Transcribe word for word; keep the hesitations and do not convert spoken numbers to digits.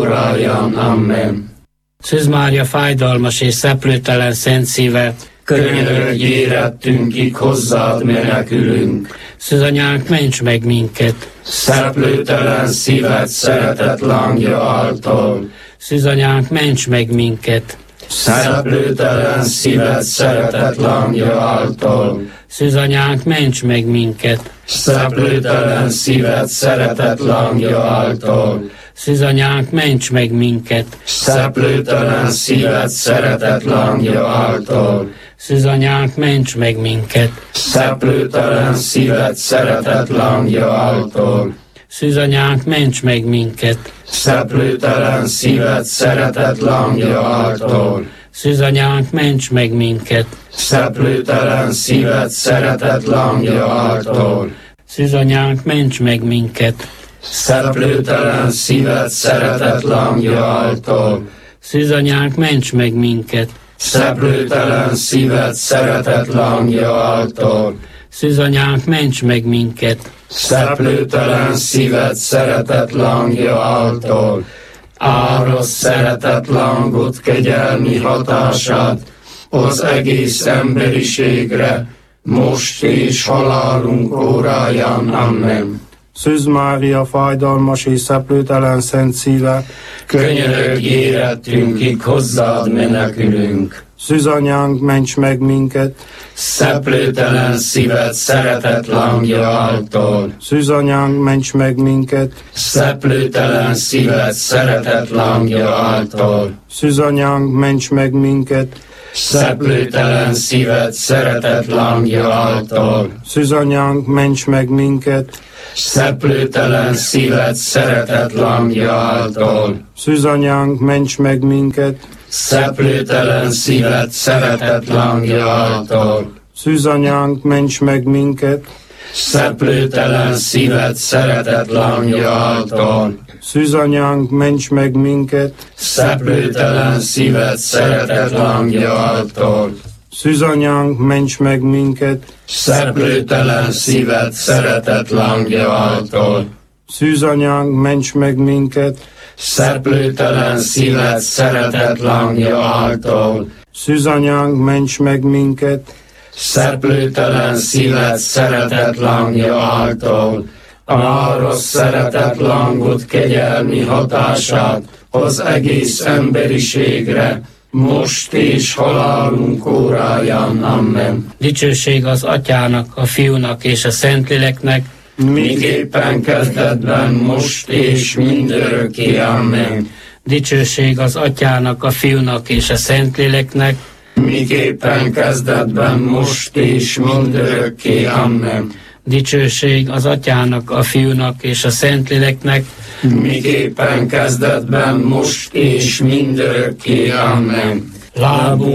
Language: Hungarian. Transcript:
óráján. Amen. Szűz Mária fájdalmas és szeplőtelen szent szíve, Könyörögj érettünkig, hozzád menekülünk. Szűz anyánk, ments meg minket. Szeplőtelen szíved szeretet lángja által. Szűz anyánk, ments meg minket. Szeplőtelen szíved szeretet lángja által. Szűz anyánk, ments meg minket. Szeplőtelen szíved szeretet lángja által. Szűz anyánk, ments meg minket. Szeplőtelen szíved szeretet lángja által. Szűz anyánk, ments meg minket. Szeplőtelen szíved szeretet lángja által. Szűz anyánk, ments meg minket. Szeplőtelen szíved szeretet lángja által. Szűz anyánk, ments meg minket. Szeplőtelen szíved szeretet lángja által. Szűz anyánk, ments meg minket. Szeplőtelen szíved szeretet lángja által. Szűz anyánk, ments meg minket. Szeplőtelen szíved szeretet lángja által. Szűz anyánk, ments meg minket. Szeplőtelen szíved szeretet lángja által. Árasz szeretet lángot, kegyelmi hatását az egész emberiségre, most és halálunk óráján. Amen. Szűz Mária fájdalmas és szeplőtelen szent szíve, Könyörögj érettünkig, hozzád menekülünk. Szűz anyánk, ments meg minket. Szeplőtelen szíved szeretet lángja által. Szűz anyánk, ments meg minket. Szeplőtelen szíved szeretet lángja által. Szűz anyánk, ments meg minket. Szeplőtelen szíved szeretet lángja által. Szűz anyánk, ments meg minket. Szeplőtelen szíved szeretet lángja által. Szűz anyánk, ments meg minket. Szeplőtelen szíved szeretet lángja által. Szűz anyánk, ments meg minket. Szeplőtelen szíved szeretet lángja által. Szűz anyánk, ments meg minket. Szeplőtelen szíved szeretet lángja által. Szűz anyánk, ments meg minket. Szeplőtelen szíved szeretet lángja által. Szűz anyánk, ments meg minket. Szeplőtelen szíved szeretet lángja által. Szűz anyánk, ments meg minket. Szeplőtelen szíved szeretet lángja által. Árasz szeretet lángot, kegyelmi hatását az egész emberiségre, most és halálunk óráján. Amen. Dicsőség az Atyának, a Fiúnak és a Szentléleknek, miképpen kezdetben, most és mindörökké. Amen. Dicsőség az Atyának, a Fiúnak és a Szentléleknek, miképpen kezdetben, most és mindörökké. Amen. Dicsőség az Atyának, a Fiúnak és a Szentléleknek, miképpen kezdetben, most és mindörökké. Amen. Lábunk